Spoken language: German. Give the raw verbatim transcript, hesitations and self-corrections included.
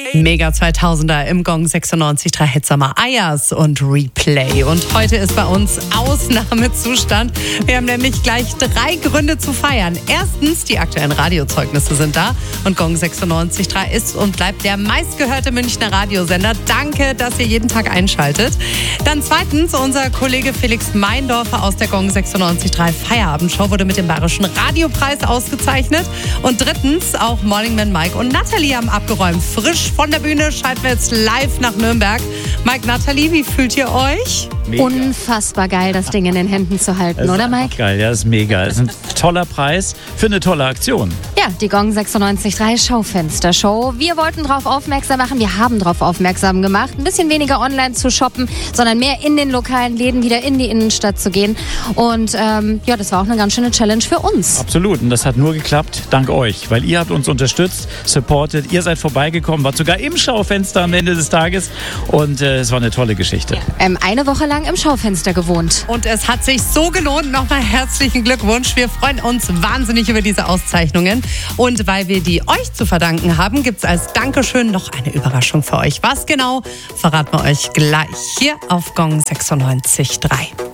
Mega zweitausender im Gong sechsundneunzig Komma drei Hitsummer Ayers und Replay. Und heute ist bei uns Ausnahmezustand. Wir haben nämlich gleich drei Gründe zu feiern. Erstens, die aktuellen Radiozeugnisse sind da. Und Gong sechsundneunzig Komma drei ist und bleibt der meistgehörte Münchner Radiosender. Danke, dass ihr jeden Tag einschaltet. Dann zweitens, unser Kollege Felix Meindorfer aus der Gong sechsundneunzig Komma drei Feierabendshow wurde mit dem Bayerischen Radiopreis ausgezeichnet. Und drittens, auch Morning Man Mike und Nathalie haben abgeräumt. Frisch von der Bühne schalten wir jetzt live nach Nürnberg. Mike, Nathalie, wie fühlt ihr euch? Mega. Unfassbar geil, das Ding in den Händen zu halten, Das oder ist Mike? Geil, ja, das ist mega. Das ist ein toller Preis für eine tolle Aktion. Ja, die Gong sechsundneunzig Komma drei Schaufenstershow. Wir wollten darauf aufmerksam machen, wir haben darauf aufmerksam gemacht, ein bisschen weniger online zu shoppen, sondern mehr in den lokalen Läden wieder in die Innenstadt zu gehen. Und ähm, ja, das war auch eine ganz schöne Challenge für uns. Absolut. Und das hat nur geklappt dank euch, weil ihr habt uns unterstützt, supportet. Ihr seid vorbeigekommen, wart sogar im Schaufenster am Ende des Tages. Und äh, es war eine tolle Geschichte. Ähm, eine Woche lang im Schaufenster gewohnt. Und es hat sich so gelohnt. Nochmal herzlichen Glückwunsch. Wir freuen uns wahnsinnig über diese Auszeichnungen. Und weil wir die euch zu verdanken haben, gibt es als Dankeschön noch eine Überraschung für euch. Was genau, verraten wir euch gleich hier auf Gong sechsundneunzig Komma drei.